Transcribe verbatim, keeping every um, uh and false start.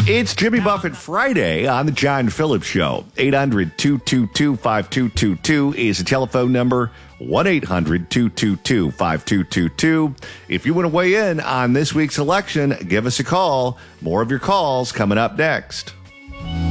It's Jimmy Buffett Friday on the John Phillips Show. eight hundred, two two two, five two two two is the telephone number. one eight hundred, two two two, five two two two. If you want to weigh in on this week's election, give us a call. More of your calls coming up next.